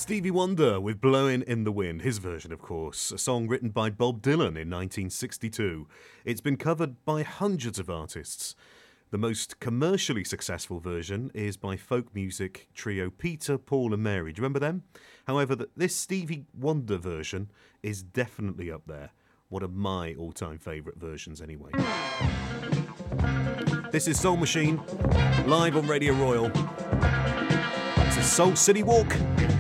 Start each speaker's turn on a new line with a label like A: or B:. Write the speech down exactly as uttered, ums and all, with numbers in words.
A: Stevie Wonder with Blowin' in the Wind, his version, of course, a song written by Bob Dylan in nineteen sixty-two. It's been covered by hundreds of artists. The most commercially successful version is by folk music trio Peter, Paul and Mary. Do you remember them? However, this Stevie Wonder version is definitely up there. One of my all-time favourite versions anyway. This is Soul Machine, live on Radio Royal. It's a Soul City Walk.